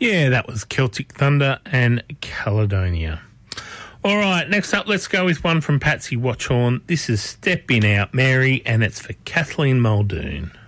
Yeah, that was Celtic Thunder and Caledonia. All right, next up, let's go with one from Patsy Watchorn. This is Step In Out Mary, and it's for Kathleen Muldoon.